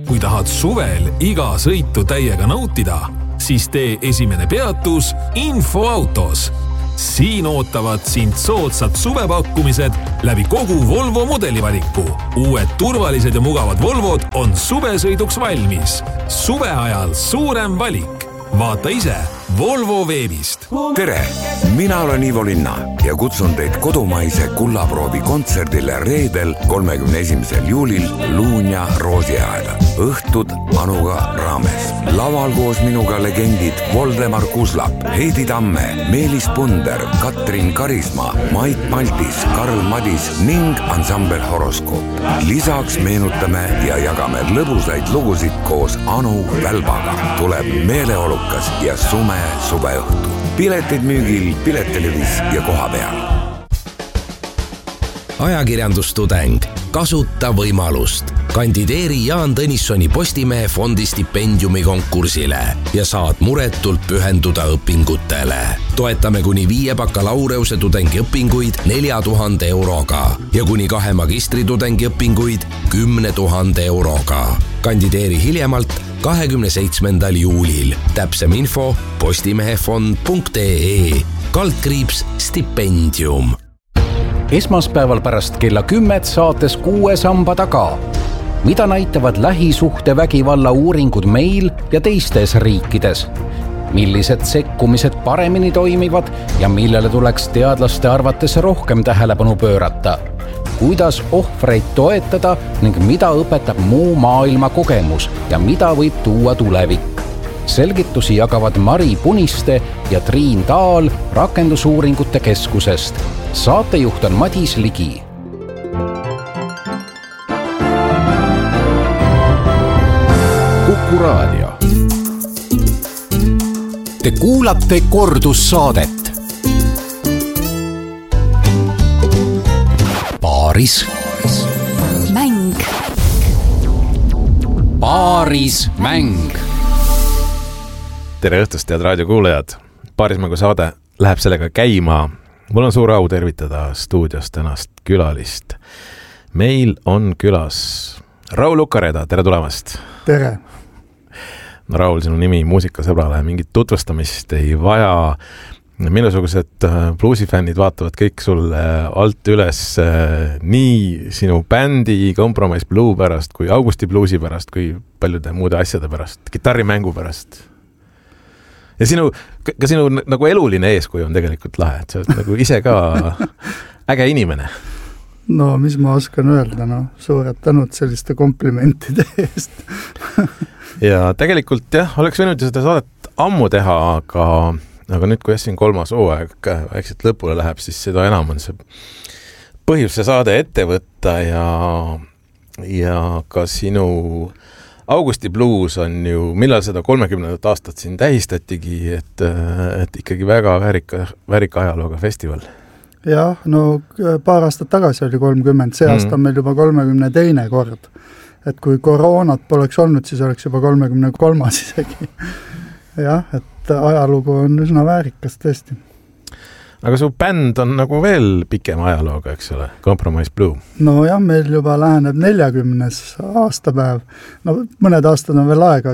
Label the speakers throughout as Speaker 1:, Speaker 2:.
Speaker 1: Kui tahad suvel iga sõitu täiega nautida, siis tee esimene peatus Infoautos. Siin ootavad sind soodsad suvepakkumised läbi kogu Volvo mudelivaliku. Uued turvalised ja mugavad Volvod on suvesõiduks valmis. Suve ajal suurem valik. Vaata ise Volvo veebist.
Speaker 2: Tere, mina olen Ivo Linna ja kutsun teid kodumaise kullaproovi kontserdile reedel 31. juulil Luunja Roosiaeda. Õhtud Anuga raames. Laval koos minuga legendid Voldemar Kuslap, Heidi Tamme, Meelis Punder, Katrin Karisma, Mait Maltis, Karl Madis ning ansambel Horoskoop. Lisaks meenutame ja jagame lõbusaid lugusid koos Anu Välbaga. Tuleb meeleolukas ja suveõhtu. Piletid müügil Piletilivis ja koha peal.
Speaker 3: Ajakirjandustudeng. Kasuta võimalust. Kandideeri Jaan Tõnissoni Postimehe fondi stipendiumi konkursile ja saad muretult pühenduda õpingutele. Toetame kuni 5 bakalaureuse tudengi õpinguid 4000 euroga ja kuni 2 magistritudengi õpinguid 10 000 euroga. Kandideeri hiljemalt 27. juulil. Täpsem info postimehefond.ee /stipendium.
Speaker 4: Esmaspäeval pärast kella 10 saates 6 samba taga. Mida näitavad lähisuhtevägivalla uuringud meil ja teistes riikides? Millised sekkumised paremini toimivad ja millele tuleks teadlaste arvates rohkem tähelepanu pöörata? Kuidas ohvreid toetada ning mida õpetab muu maailma kogemus ja mida võib tuua tulevik? Selgitusi jagavad Mari Puniste ja Triin Taal Rakendusuuringute Keskusest. Saatejuht on Madis Ligi. Kuku Raadio. Te kuulate kordussaadet. Paaris mäng. Paaris mäng.
Speaker 5: Tere õhtust, head raadiokuulajad. Paarismängu saade läheb sellega käima. Mul on suur au tervitada stuudios tänast külalist. Meil on külas Raul Ukareda, tere tulemast.
Speaker 6: Tere.
Speaker 5: No Raul, sinu nimi muusikasõbrale mingit tutvustamist ei vaja. Minusugused bluusifännid vaatavad kõik sulle alt üles nii sinu bändi Compromise Blue pärast kui Augusti bluusi pärast kui paljude muude asjade pärast, kitarrimängu pärast. Ja sinu nagu eluline eeskuju on tegelikult lahe, et sa oled nagu ise ka äge inimene.
Speaker 6: No, mis ma oskan öelda, suured tänud selliste komplimentide eest.
Speaker 5: Ja tegelikult jah, oleks võinud seda saadet ammu teha, aga nüüd, kui siin 3. hooaeg väikselt lõpule läheb, siis seda enam on see põhjus see saade ette võtta ja ka sinu Augusti blues on ju, millal seda 30. aastat siin tähistatigi, et ikkagi väga väärika ajalooga festival.
Speaker 6: Jah, no paar aastat tagasi oli 30, see aasta on meil juba 32. kord. Et kui koroonat poleks olnud, siis oleks juba 33. isegi. Jah, et ajalugu on üsna väärikas tõesti.
Speaker 5: Aga su bänd on nagu veel pikem ajalooga, eks ole, Compromise Blue.
Speaker 6: No jah, meil juba läheneb 40. aastapäev. No mõned aastad on veel aega,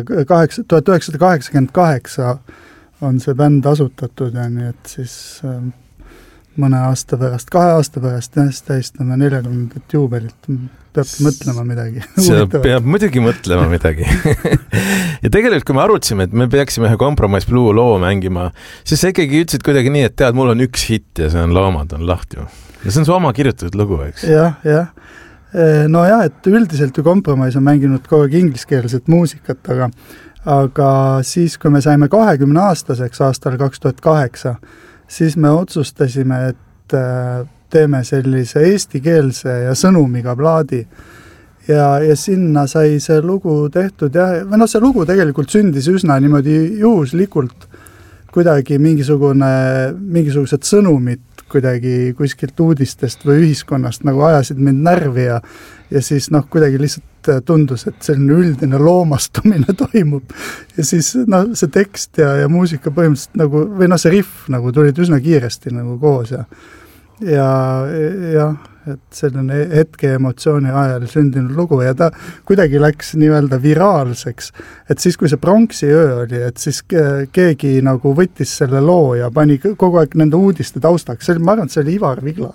Speaker 6: 1988 on see bänd asutatud ja nii, et siis mõne aasta pärast, 2 aasta pärast tähistame 40. juubelit. Peabki mõtlema midagi.
Speaker 5: See peab muidugi mõtlema midagi. Ja tegelikult, kui me arutasime, et me peaksime ühe Compromise Blue loo mängima, siis sa ikkagi ütlesid kuidagi nii, et tead, mul on üks hitt ja see on Loomad on lahti. Ja see on su oma kirjutatud lugu, eks?
Speaker 6: Jah. No jah, et üldiselt ju Compromise on mänginud kogu aeg ingliskeelset muusikat, aga siis, kui me saime 20 aastaseks aastal 2008, siis me otsustasime, et teeme sellise eestikeelse ja sõnumiga plaadi. Ja sinna sai see lugu tehtud. See lugu tegelikult sündis üsna niimoodi juhuslikult. Kuidagi mingisugused sõnumid kuidagi kuskilt uudistest või ühiskonnast nagu ajasid mind närvi ja siis kuidagi lihtsalt tundus, et selline üldine loomastumine toimub. Ja siis see tekst ja muusika põhimõtteliselt nagu, või see riff nagu tulid üsna kiiresti nagu koos jah, et selline hetke emotsiooni ajal sündinud lugu ja ta kuidagi läks nii-öelda viraalseks, et siis, kui see pronksi öö oli, et siis keegi nagu võttis selle loo ja pani kogu aeg nende uudiste taustaks, ma arvan, et see oli Ivar Vigla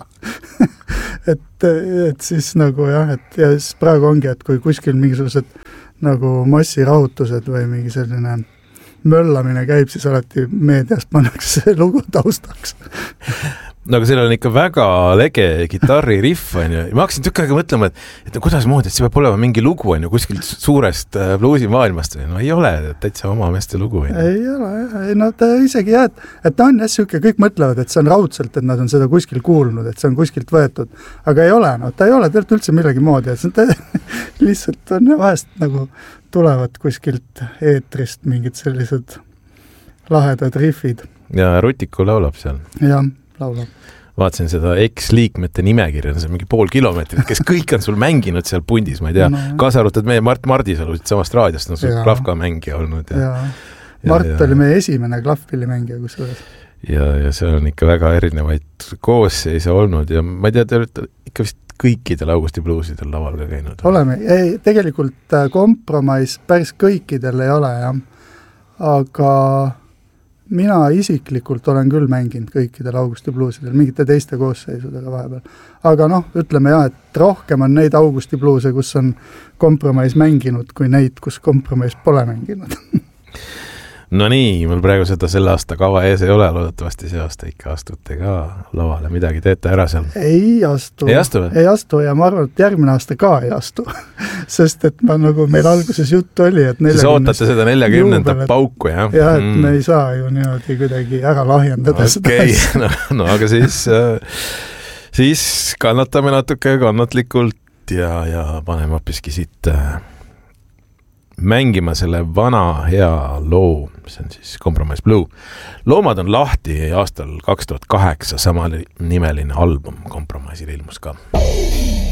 Speaker 6: et siis nagu jah, et ja siis praegu ongi, et kui kuskil mingisugused nagu massirahutused või mingi selline möllamine käib, siis alati meediast pannakse see lugu taustaks
Speaker 5: no aga sellel on ikka väga lege gitarririff, on ju. Ma hakkasin tükk aega mõtlema, et kuidas moodi, et see peab olema mingi lugu, on ju, kuskilt suurest bluusimaailmast. No ei ole, täitsa oma meeste lugu.
Speaker 6: Ei ole, jah. No ta isegi jah, et ta on jah siuke, kõik mõtlevad, et see on raudselt, et nad on seda kuskil kuulnud, et see on kuskilt võetud. Aga ei ole, no ta ei ole tegelikult üldse millegi moodi, et see lihtsalt on vahest nagu tulevad kuskilt eetrist mingid sellised lahedad riffid.
Speaker 5: Ja Rutiku laulab seal.
Speaker 6: Jah. Laulab.
Speaker 5: Vaatasin seda ex-liikmete nimekirja, see on mingi 5 kilomeetrit, kes kõik on sul mänginud seal pundis, ma ei tea, kaasa arvatud meie Mart Mardisalu samast raadiost, on sul klahvka mängija olnud.
Speaker 6: Mart oli meie esimene klahvpillimängija kusjuures.
Speaker 5: Ja see on ikka väga erinevaid koosseise olnud ja ma ei tea, te olete ikka vist kõikidel Augusti bluusidel laval ka käinud.
Speaker 6: Oleme, ei, tegelikult kompromiss päris kõikidel ei ole, jah. Aga mina isiklikult olen küll mänginud kõikidel Augusti bluusidel, mingite teiste koosseisudega vahepeal. Aga ütleme jah, et rohkem on neid Augusti bluuse, kus on kompromiss mänginud, kui neid, kus kompromiss pole mänginud.
Speaker 5: No nii, mul praegu seda selle aasta kava ees ei ole, loodetavasti see aasta ikka astute ka lavale, midagi teete ära seal?
Speaker 6: Ei astu.
Speaker 5: Ei astu või?
Speaker 6: Ei astu ja ma arvan, et järgmine aasta ka ei astu. Sest et nagu meil alguses juttu oli, et 40.
Speaker 5: Siis ootate seda 40. pauku, jah?
Speaker 6: Jah, et me ei saa ju niimoodi kuidagi ära lahjendada
Speaker 5: seda. No aga siis kannatame natuke kannatlikult ja paneme hoopiski siit mängima selle vana hea loo, mis on siis Compromise Blue. Loomad on lahti ja aastal 2008 sama nimeline album Compromise'il ilmus ka.